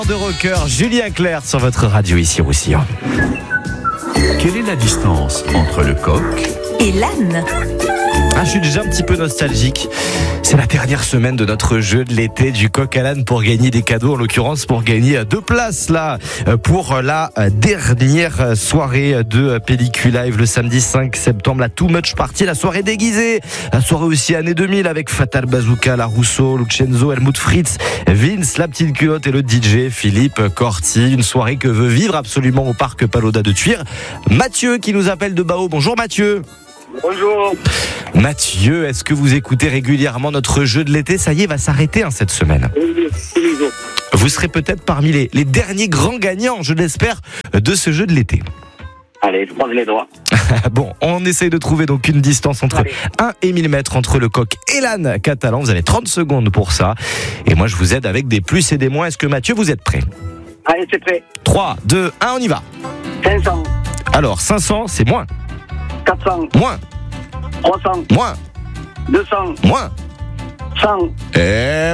De rocker, Julien Clerc sur votre radio ici Roussillon. Quelle est la distance entre le coq et l'âne? Je suis déjà un petit peu nostalgique. C'est la dernière semaine de notre jeu de l'été du coq à l'âne pour gagner des cadeaux, en l'occurrence pour gagner 2 places là pour la dernière soirée de Pellicule Live le samedi 5 septembre, la Too Much Party, la soirée déguisée, la soirée aussi année 2000 avec Fatal Bazooka, La Rousseau, Lucenzo, Helmut Fritz, Vince, la petite culotte et le DJ Philippe Corti. Une soirée que veut vivre absolument au parc Palau-Das de Thuir. Mathieu qui nous appelle de Bao. Bonjour Mathieu. Bonjour. Mathieu, est-ce que vous écoutez régulièrement notre jeu de l'été? Ça y est, va s'arrêter cette semaine. Oui, tous les jours. Vous serez peut-être parmi les derniers grands gagnants, je l'espère, de ce jeu de l'été. Allez, je croise les doigts. Bon, on essaye de trouver donc une distance entre 1 et 1000 mètres entre le coq et l'âne catalan. Vous avez 30 secondes pour ça. Et moi, je vous aide avec des plus et des moins. Est-ce que Mathieu, vous êtes prêt? Allez, c'est prêt. 3, 2, 1, on y va. 500, Alors, 500, c'est moins. 400, Moins. 300, Moins. 200, Moins. 100. Et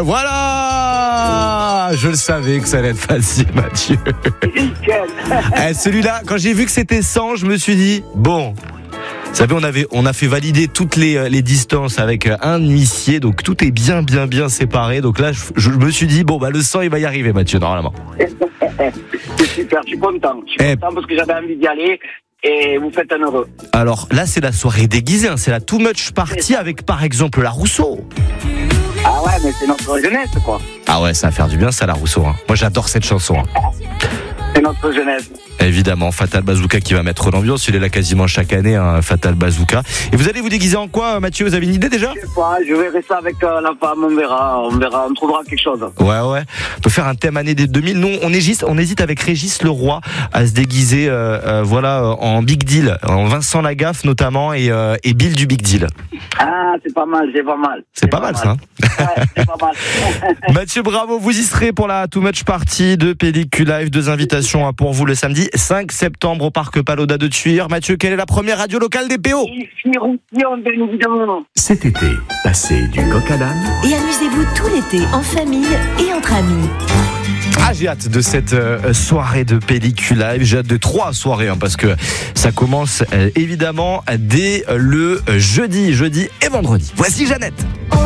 voilà! Je le savais que ça allait être facile, Mathieu. Nickel. Celui-là, quand j'ai vu que c'était 100, je me suis dit, bon, vous savez, on a fait valider toutes les distances avec un huissier, donc tout est bien séparé. Donc là, je me suis dit, bon, le 100, il va y arriver, Mathieu, normalement. C'est super, je suis content. Je suis content parce que j'avais envie d'y aller. Et vous faites un heureux. Alors là, c'est la soirée déguisée, c'est la Too Much Party avec par exemple La Rousseau. Ah ouais, mais c'est notre jeunesse, quoi. Ah ouais, ça va faire du bien, ça, La Rousseau. Moi, j'adore cette chanson. C'est notre jeunesse. Évidemment, Fatal Bazooka qui va mettre l'ambiance. Il est là quasiment chaque année, Fatal Bazooka. Et vous allez vous déguiser en quoi, Mathieu? Vous avez une idée déjà? Je sais pas, je verrai ça avec la femme, on verra, on trouvera quelque chose. Ouais. On peut faire un thème année 2000. Nous, on hésite avec Régis Leroy à se déguiser, en Big Deal, en Vincent Lagaffe notamment et Bill du Big Deal. Ah, c'est pas mal. C'est pas mal ça. Ouais, c'est pas mal. Mathieu, bravo, vous y serez pour la Too Much Party de Pellicule Live. 2 invitations pour vous le samedi 5 septembre au parc Palau-Das de Thuir. Mathieu, quelle est la première radio locale des PO? Ici, Roussillon, bien évidemment. Cet été, passez du coq à l'âne Et amusez-vous tout l'été en famille et entre amis. J'ai hâte de cette soirée de Pellicule Live. J'ai hâte de 3 soirées parce que ça commence évidemment dès le jeudi et vendredi. Voici Jeannette.